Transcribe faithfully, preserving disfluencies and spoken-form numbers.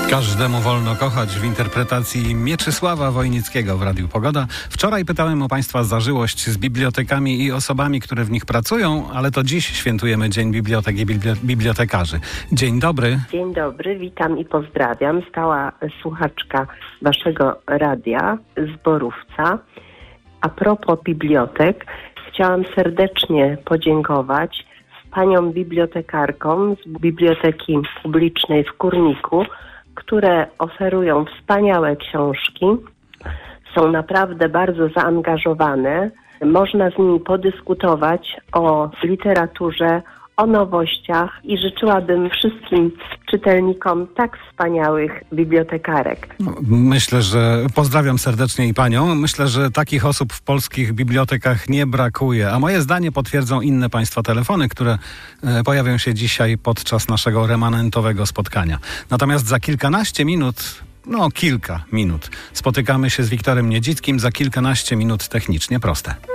Każdemu wolno kochać w interpretacji Mieczysława Wojnickiego w Radiu Pogoda. Wczoraj pytałem o Państwa zażyłość z bibliotekami i osobami, które w nich pracują, ale to dziś świętujemy Dzień Bibliotek i Bibliotekarzy. Dzień dobry. Dzień dobry, witam i pozdrawiam. Stała słuchaczka Waszego radia z Borówca. A propos bibliotek, chciałam serdecznie podziękować paniom bibliotekarkom z Biblioteki Publicznej w Kurniku, które oferują wspaniałe książki, są naprawdę bardzo zaangażowane. Można z nimi podyskutować o literaturze, o nowościach i życzyłabym wszystkim czytelnikom tak wspaniałych bibliotekarek. Myślę, że pozdrawiam serdecznie i panią. Myślę, że takich osób w polskich bibliotekach nie brakuje, a moje zdanie potwierdzą inne państwa telefony, które pojawią się dzisiaj podczas naszego remanentowego spotkania. Natomiast za kilkanaście minut, no kilka minut, spotykamy się z Wiktorem Niedzickim, za kilkanaście minut technicznie proste.